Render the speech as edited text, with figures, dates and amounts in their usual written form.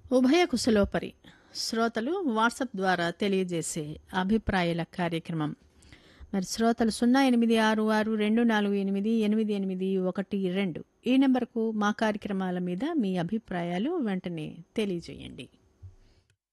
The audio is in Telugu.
ఉభయ కుశలోపరి శ్రోతలు వాట్సాప్ ద్వారా తెలియజేసే అభిప్రాయాల కార్యక్రమం. మరి శ్రోతలు 0866248812 ఈ నెంబర్కు మా కార్యక్రమాల మీద మీ అభిప్రాయాలు వెంటనే తెలియజేయండి.